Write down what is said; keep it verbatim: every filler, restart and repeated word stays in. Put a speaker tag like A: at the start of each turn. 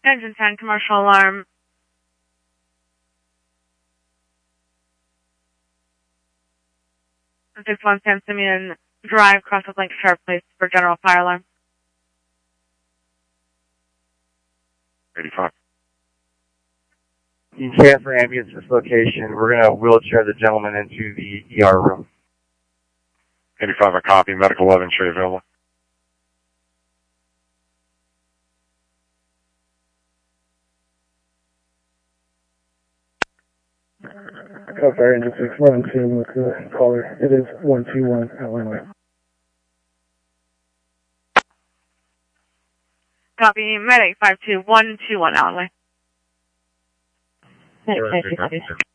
A: Engine ten, commercial alarm. six one San Simeon Drive, cross with Lake Sharp Place for general fire alarm.
B: eighty-five.
C: E T A for ambulance at this location. We're going to wheelchair the gentleman into the E R room.
B: eighty-five, a copy. Medical eleven, show you available.
D: Oh, Fire Engine six, one two with the caller. It is one two one at runway.
A: Copy, Medic five two one two one Allen Way.
B: Sure,